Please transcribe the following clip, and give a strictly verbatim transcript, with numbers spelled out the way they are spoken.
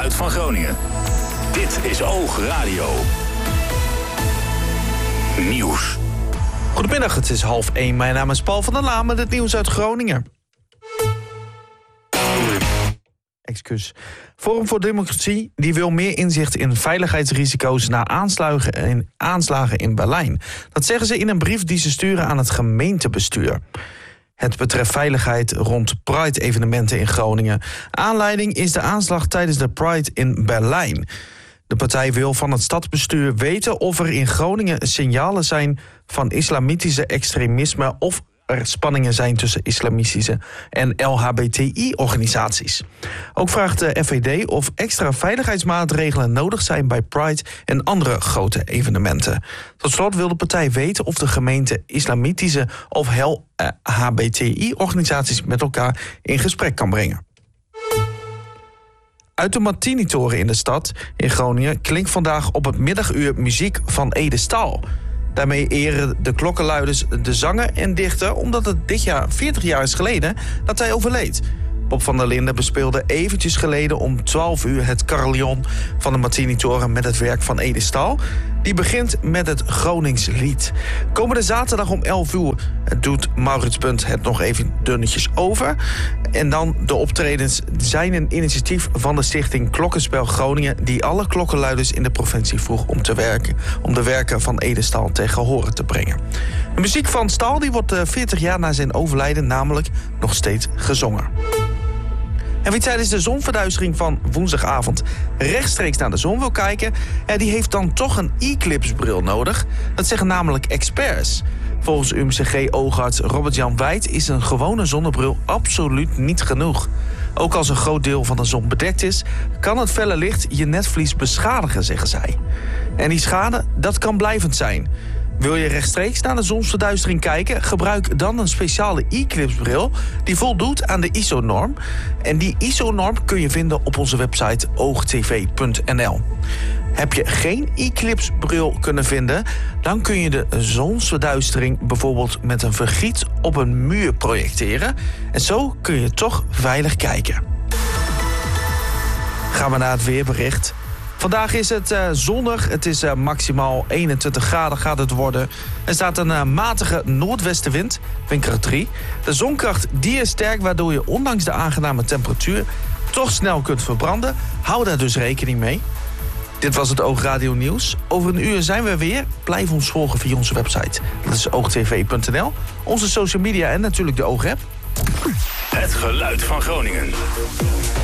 geluid van Groningen. Dit is Oog Radio. Nieuws. Goedemiddag, het is half één. Mijn naam is Paul van der Laan met het nieuws uit Groningen. Excuus. Forum voor Democratie die wil meer inzicht in veiligheidsrisico's na aanslagen in, aanslagen in Berlijn. Dat zeggen ze in een brief die ze sturen aan het gemeentebestuur. Het betreft veiligheid rond Pride-evenementen in Groningen. Aanleiding is de aanslag tijdens de Pride in Berlijn. De partij wil van het stadsbestuur weten of er in Groningen signalen zijn van islamitische extremisme of er spanningen zijn tussen islamistische en L H B T I-organisaties. Ook vraagt de F V D of extra veiligheidsmaatregelen nodig zijn bij Pride en andere grote evenementen. Tot slot wil de partij weten of de gemeente islamitische of L H B T I-organisaties met elkaar in gesprek kan brengen. Uit de Martini-toren in de stad in Groningen klinkt vandaag op het middaguur muziek van Ede Staal. Daarmee eren de klokkenluiders de zanger en dichter, omdat het dit jaar veertig jaar is geleden dat hij overleed. Bob van der Linden bespeelde eventjes geleden om twaalf uur het carillon van de Martini-toren met het werk van Ede Staal. Die begint met het Groningslied. Komende zaterdag om elf uur doet Maurits Bunt het nog even dunnetjes over. En dan de optredens zijn een initiatief van de stichting Klokkenspel Groningen, die alle klokkenluiders in de provincie vroeg om te werken, om de werken van Ede Staal tegen horen te brengen. De muziek van Staal die wordt veertig jaar na zijn overlijden namelijk nog steeds gezongen. En wie tijdens de zonverduistering van woensdagavond rechtstreeks naar de zon wil kijken, die heeft dan toch een Eclipse-bril nodig. Dat zeggen namelijk experts. Volgens U M C G-oogarts Robert-Jan Wijt is een gewone zonnebril absoluut niet genoeg. Ook als een groot deel van de zon bedekt is, kan het felle licht je netvlies beschadigen, zeggen zij. En die schade, dat kan blijvend zijn. Wil je rechtstreeks naar de zonsverduistering kijken? Gebruik dan een speciale Eclipse-bril die voldoet aan de I S O-norm. En die I S O-norm kun je vinden op onze website oogtv punt n l. Heb je geen Eclipse-bril kunnen vinden, dan kun je de zonsverduistering bijvoorbeeld met een vergiet op een muur projecteren. En zo kun je toch veilig kijken. Gaan we naar het weerbericht. Vandaag is het uh, zonnig, het is uh, maximaal eenentwintig graden gaat het worden. Er staat een uh, matige noordwestenwind, windkracht drie. De zonkracht die is sterk, waardoor je ondanks de aangename temperatuur toch snel kunt verbranden. Hou daar dus rekening mee. Dit was het Oogradio Nieuws. Over een uur zijn we weer. Blijf ons volgen via onze website. Dat is oogtv punt n l. Onze social media en natuurlijk de Oog-app. Het geluid van Groningen.